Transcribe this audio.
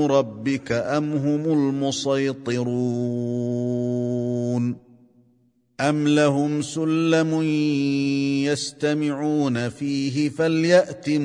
ربك أم هم المسيطرون أم لهم سلم يستمعون فيه فليأت